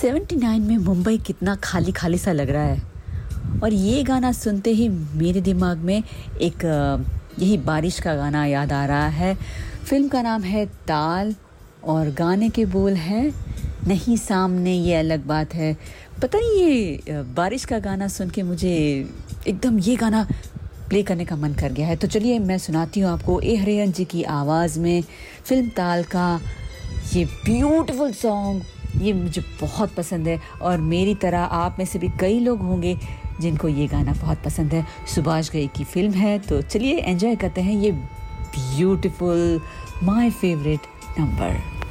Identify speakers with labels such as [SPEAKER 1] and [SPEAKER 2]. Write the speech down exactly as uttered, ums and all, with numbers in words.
[SPEAKER 1] उन्यासी में मुंबई कितना खाली खाली सा लग रहा है और ये गाना सुनते ही मेरे दिमाग में एक यही बारिश का गाना याद आ रहा है। फिल्म का नाम है ताल और गाने के बोल हैं नहीं सामने ये अलग बात है। पता नहीं ये बारिश का गाना सुन के मुझे एकदम ये गाना प्ले करने का मन कर गया है। तो चलिए मैं सुनाती हूँ आपको ए हरिहरन जी की आवाज़ में फिल्म ताल का ये ब्यूटीफुल सॉन्ग। ये मुझे बहुत पसंद है और मेरी तरह आप में से भी कई लोग होंगे जिनको ये गाना बहुत पसंद है। सुभाष घई की फिल्म है, तो चलिए एंजॉय करते हैं ये ब्यूटीफुल माय फेवरेट नंबर।